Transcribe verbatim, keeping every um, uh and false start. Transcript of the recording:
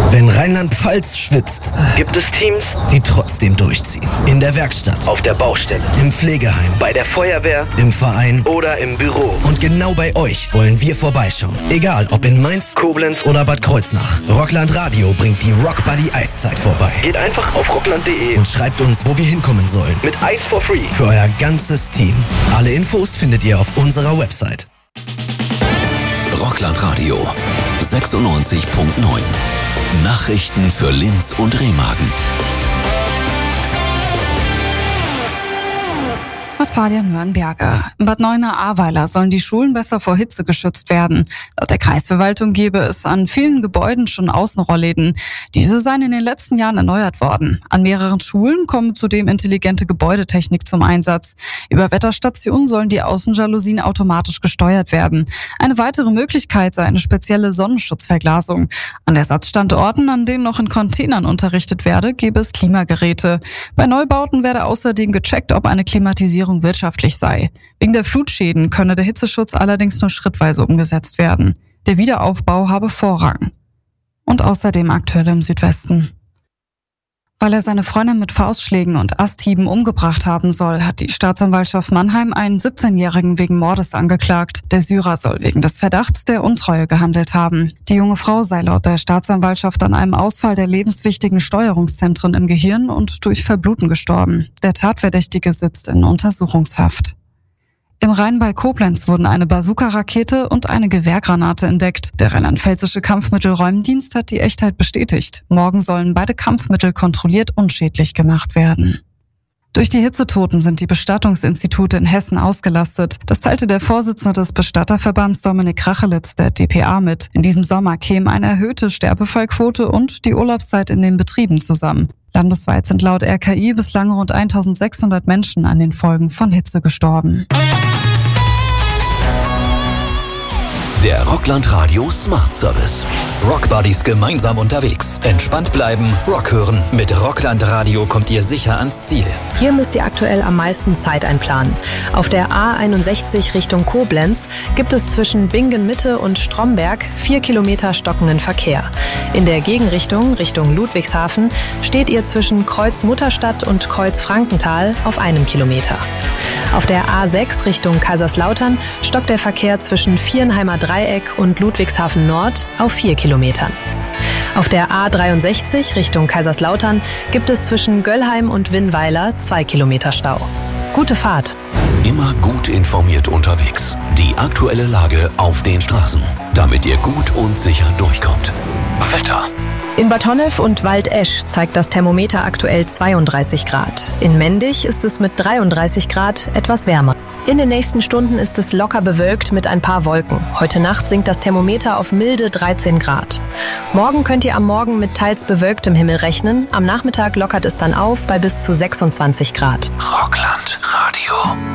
Wenn Rheinland-Pfalz schwitzt, gibt es Teams, die trotzdem durchziehen. In der Werkstatt, auf der Baustelle, im Pflegeheim, bei der Feuerwehr, im Verein oder im Büro. Und genau bei euch wollen wir vorbeischauen. Egal, ob in Mainz, Koblenz oder Bad Kreuznach. Rockland Radio bringt die Rock Buddy Eiszeit vorbei. Geht einfach auf rockland punkt de und schreibt uns, wo wir hinkommen sollen. Mit Eis for free. Für euer ganzes Team. Alle Infos findet ihr auf unserer Website. Rockland Radio sechsundneunzig Komma neun. Nachrichten für Linz und Remagen. Natalia Nürnberger. In Bad Neuenahr-Ahrweiler sollen die Schulen besser vor Hitze geschützt werden. Laut der Kreisverwaltung gebe es an vielen Gebäuden schon Außenrollläden. Diese seien in den letzten Jahren erneuert worden. An mehreren Schulen kommt zudem intelligente Gebäudetechnik zum Einsatz. Über Wetterstationen sollen die Außenjalousien automatisch gesteuert werden. Eine weitere Möglichkeit sei eine spezielle Sonnenschutzverglasung. An Ersatzstandorten, an denen noch in Containern unterrichtet werde, gebe es Klimageräte. Bei Neubauten werde außerdem gecheckt, ob eine Klimatisierung wirtschaftlich sei. Wegen der Flutschäden könne der Hitzeschutz allerdings nur schrittweise umgesetzt werden. Der Wiederaufbau habe Vorrang. Und außerdem aktuell im Südwesten. Weil er seine Freundin mit Faustschlägen und Asthieben umgebracht haben soll, hat die Staatsanwaltschaft Mannheim einen siebzehnjährigen wegen Mordes angeklagt. Der Syrer soll wegen des Verdachts der Untreue gehandelt haben. Die junge Frau sei laut der Staatsanwaltschaft an einem Ausfall der lebenswichtigen Steuerungszentren im Gehirn und durch Verbluten gestorben. Der Tatverdächtige sitzt in Untersuchungshaft. Im Rhein bei Koblenz wurden eine Bazooka-Rakete und eine Gewehrgranate entdeckt. Der rheinland-pfälzische Kampfmittelräumdienst hat die Echtheit bestätigt. Morgen sollen beide Kampfmittel kontrolliert unschädlich gemacht werden. Durch die Hitzetoten sind die Bestattungsinstitute in Hessen ausgelastet. Das teilte der Vorsitzende des Bestatterverbands Dominik Rachelitz der D P A mit. In diesem Sommer kämen eine erhöhte Sterbefallquote und die Urlaubszeit in den Betrieben zusammen. Landesweit sind laut R K I bislang rund eintausendsechshundert Menschen an den Folgen von Hitze gestorben. Der Rockland Radio Smart Service. Rock Buddies gemeinsam unterwegs. Entspannt bleiben, Rock hören. Mit Rockland Radio kommt ihr sicher ans Ziel. Hier müsst ihr aktuell am meisten Zeit einplanen. Auf der A einundsechzig Richtung Koblenz gibt es zwischen Bingen Mitte und Stromberg vier Kilometer stockenden Verkehr. In der Gegenrichtung, Richtung Ludwigshafen, steht ihr zwischen Kreuz Mutterstadt und Kreuz Frankenthal auf einem Kilometer. Auf der A sechs Richtung Kaiserslautern stockt der Verkehr zwischen Vierenheimer Dreieck und Ludwigshafen Nord auf vier Kilometern. Auf der A dreiundsechzig Richtung Kaiserslautern gibt es zwischen Göllheim und Winnweiler zwei Kilometer Stau. Gute Fahrt! Immer gut informiert unterwegs. Die aktuelle Lage auf den Straßen, damit ihr gut und sicher durchkommt. Wetter. In Bad Honnef und Waldesch zeigt das Thermometer aktuell zweiunddreißig Grad. In Mendig ist es mit dreiunddreißig Grad etwas wärmer. In den nächsten Stunden ist es locker bewölkt mit ein paar Wolken. Heute Nacht sinkt das Thermometer auf milde dreizehn Grad. Morgen könnt ihr am Morgen mit teils bewölktem Himmel rechnen. Am Nachmittag lockert es dann auf bei bis zu sechsundzwanzig Grad. Rockland Radio.